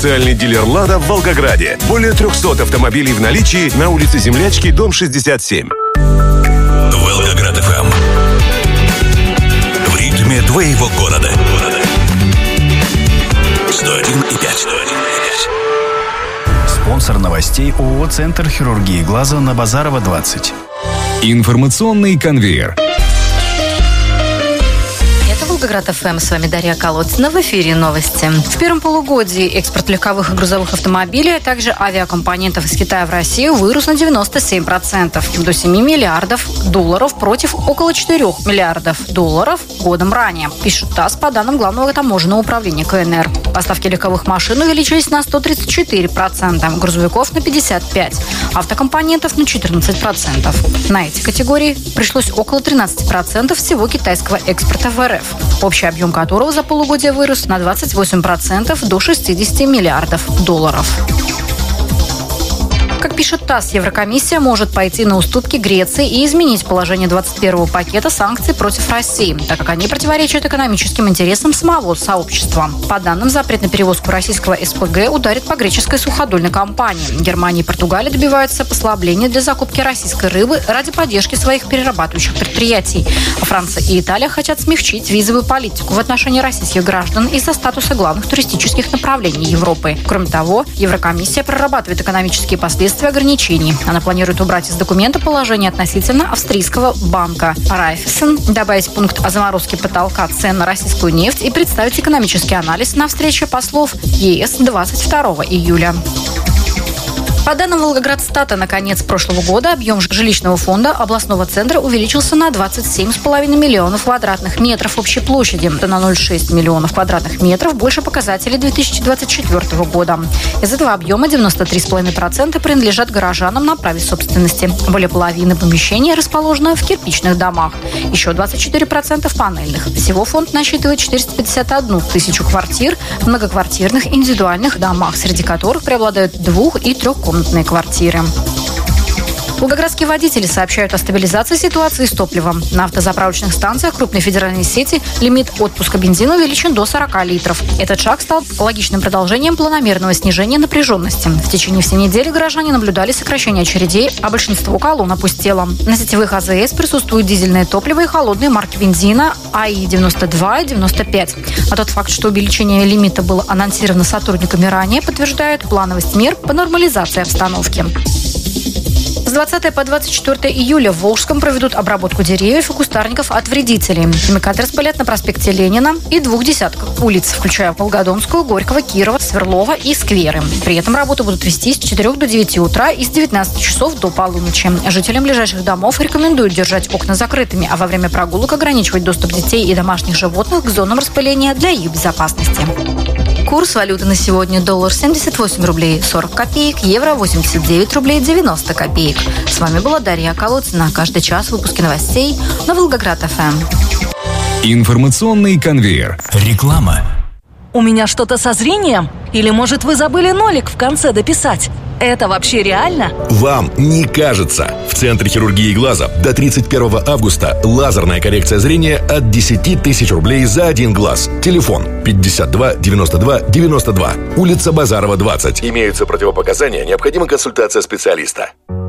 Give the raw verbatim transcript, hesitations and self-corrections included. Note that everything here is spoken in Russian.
Официальный дилер «Лада» в Волгограде. Более трехсот автомобилей в наличии на улице Землячки, дом шестьдесят семь. Волгоград эф эм. В ритме твоего города. сто один и пять. Спонсор новостей ООО «Центр хирургии глаза» на Базарова, двадцать. Информационный конвейер. Волгоград эф эм, с вами Дарья Колодцина. В эфире новости. В первом полугодии экспорт легковых и грузовых автомобилей, а также авиакомпонентов из Китая в Россию вырос на девяносто семь процентов, до семи миллиардов долларов против около четырёх миллиардов долларов годом ранее, пишет ТАСС по данным Главного таможенного управления ка эн эр. Поставки легковых машин увеличились на сто тридцать четыре процента, грузовиков на пятьдесят пять процентов, автокомпонентов на четырнадцать процентов. На эти категории пришлось около тринадцать процентов всего китайского экспорта в эр эф, общий объем которого за полугодие вырос на двадцать восемь процентов до шестидесяти миллиардов долларов. Как пишет ТАСС, Еврокомиссия может пойти на уступки Греции и изменить положение двадцать первого пакета санкций против России, так как они противоречат экономическим интересам самого сообщества. По данным, запрет на перевозку российского эс пэ гэ ударит по греческой суходольной компании. Германия и Португалия добиваются послабления для закупки российской рыбы ради поддержки своих перерабатывающих предприятий. А Франция и Италия хотят смягчить визовую политику в отношении российских граждан из-за статуса главных туристических направлений Европы. Кроме того, Еврокомиссия прорабатывает экономические последствия ограничений. Она планирует убрать из документа положение относительно австрийского банка Райффайзен, добавить пункт о заморозке потолка цен на российскую нефть и представить экономический анализ на встрече послов е эс двадцать второго июля. По данным Волгоградстата, на конец прошлого года объем жилищного фонда областного центра увеличился на двадцать семь целых пять десятых миллионов квадратных метров общей площади. Это на ноль целых шесть десятых миллионов квадратных метров больше показателей две тысячи двадцать четвёртого года. Из этого объема девяносто три целых пять десятых процента принадлежат горожанам на праве собственности. Более половины помещений расположено в кирпичных домах. Еще двадцать четыре процента в панельных. Всего фонд насчитывает четыреста пятьдесят одну тысячу квартир в многоквартирных индивидуальных домах, среди которых преобладают двух- и трехкомнатные квартиры. Волгоградские водители сообщают о стабилизации ситуации с топливом. На автозаправочных станциях крупной федеральной сети лимит отпуска бензина увеличен до сорока литров. Этот шаг стал логичным продолжением планомерного снижения напряженности. В течение всей недели горожане наблюдали сокращение очередей, а большинство колонн опустело. На сетевых а зэ эс присутствуют дизельное топливо и холодные марки бензина а и девяносто два и девяносто пять. А тот факт, что увеличение лимита было анонсировано сотрудниками ранее, подтверждает плановость мер по нормализации обстановки. С двадцатого по двадцать четвёртое июля в Волжском проведут обработку деревьев и кустарников от вредителей. Химикаты распылят на проспекте Ленина и двух десятках улиц, включая Волгодонскую, Горького, Кирова, Сверлова и Скверы. При этом работу будут вести с четырёх до девяти утра и с девятнадцати часов до полуночи. Жителям ближайших домов рекомендуют держать окна закрытыми, а во время прогулок ограничивать доступ детей и домашних животных к зонам распыления для их безопасности. Курс валюты на сегодня: доллар семьдесят восемь рублей сорок копеек, евро восемьдесят девять рублей девяносто копеек. С вами была Дарья Колодцина. Каждый час выпуски новостей на Волгоград эф эм. Информационный конвейер. Реклама. У меня что-то со зрением? Или, может, вы забыли нолик в конце дописать? Это вообще реально? Вам не кажется. В Центре хирургии глаза до тридцать первого августа лазерная коррекция зрения от десяти тысяч рублей за один глаз. Телефон пятьдесят два девяносто два девяносто два. Улица Базарова, двадцать. Имеются противопоказания, необходима консультация специалиста.